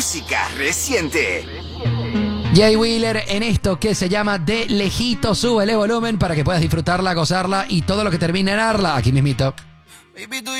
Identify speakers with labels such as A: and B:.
A: música reciente.
B: Jay Wheeler en esto que se llama De Lejito. Súbele volumen para que puedas disfrutarla, gozarla y todo lo que termine en Arla. Aquí mismito.